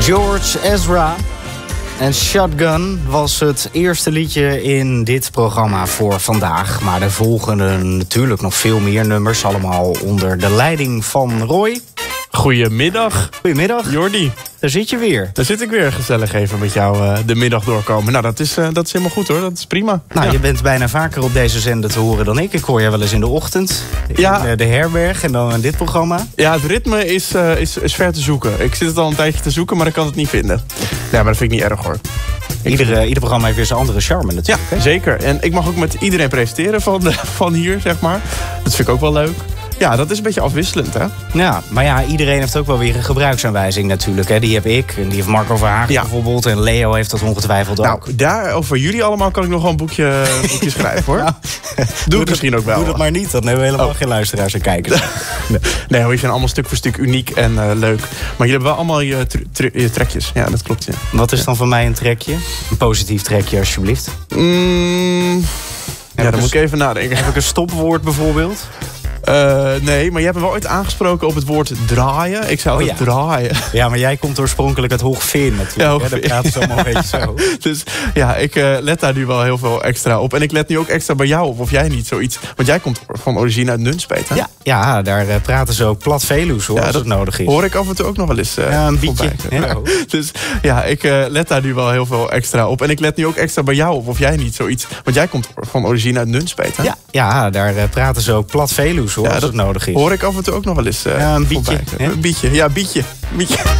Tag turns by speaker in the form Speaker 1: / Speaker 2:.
Speaker 1: George Ezra en Shotgun was het eerste liedje in dit programma voor vandaag. Maar er volgen natuurlijk nog veel meer nummers, allemaal onder de leiding van Roy.
Speaker 2: Goedemiddag.
Speaker 1: Goedemiddag.
Speaker 2: Jordi.
Speaker 1: Daar zit je weer.
Speaker 2: Daar zit ik weer gezellig even met jou de middag doorkomen. Nou, dat is helemaal goed hoor. Dat is prima.
Speaker 1: Nou,
Speaker 2: ja.
Speaker 1: Je bent bijna vaker op deze zender te horen dan ik. Ik hoor je wel eens in de ochtend.
Speaker 2: Ja.
Speaker 1: In de herberg en dan in dit programma.
Speaker 2: Ja, het ritme is ver te zoeken. Ik zit het al een tijdje te zoeken, maar ik kan het niet vinden. Ja, maar dat vind ik niet erg hoor.
Speaker 1: Ieder programma heeft weer zijn andere charme natuurlijk.
Speaker 2: Ja, zeker. En ik mag ook met iedereen presenteren van hier, zeg maar. Dat vind ik ook wel leuk. Ja, dat is een beetje afwisselend, hè?
Speaker 1: Ja, maar ja, iedereen heeft ook wel weer een gebruiksaanwijzing natuurlijk. Hè. Die heb ik en die heeft Marco Verhagen bijvoorbeeld. En Leo heeft dat ongetwijfeld ook.
Speaker 2: Nou, daar over jullie allemaal kan ik nog wel een boekje schrijven, hoor.
Speaker 1: Nou,
Speaker 2: doe het misschien ook wel.
Speaker 1: Doe dat maar niet, dan hebben we helemaal geen luisteraars en kijkers.
Speaker 2: Nee, jullie zijn allemaal stuk voor stuk uniek en leuk. Maar jullie hebben wel allemaal je trekjes. Ja, dat klopt, ja.
Speaker 1: Wat is dan voor mij een trekje? Een positief trekje, alsjeblieft.
Speaker 2: Ja, dan moet ik even nadenken.
Speaker 1: Heb ik een stopwoord bijvoorbeeld?
Speaker 2: Nee, maar jij hebt me wel ooit aangesproken op het woord draaien. Ik zou het draaien.
Speaker 1: Ja, maar jij komt oorspronkelijk uit Hoogveen natuurlijk.
Speaker 2: Ja, Hoogveen.
Speaker 1: Daar praten ze allemaal een beetje zo.
Speaker 2: Dus ja, ik let daar nu wel heel veel extra op. En ik let nu ook extra bij jou op of jij niet zoiets... Want jij komt van origine uit Nunspeet, hè?
Speaker 1: Ja, daar praten ze ook plat Veluws, hoor, als het nodig is.
Speaker 2: Hoor ik af en toe ook nog wel eens
Speaker 1: een bietje.
Speaker 2: Ja. Dus ja, ik let daar nu wel heel veel extra op. En ik let nu ook extra bij jou op of jij niet zoiets... Want jij komt van origine uit Nunspeet, hè?
Speaker 1: Ja, daar praten ze ook plat Veluws, hoor, als het nodig is.
Speaker 2: Hoor ik af en toe ook nog wel eens
Speaker 1: een bietje.
Speaker 2: Een bietje, ja, bietje.